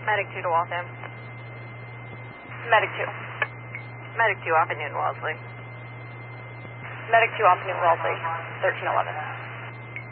Medic 2 to Waltham. Medic 2. Medic 2 off at Newton Wellesley. Medic 2 off at Newton Wellesley, 1311.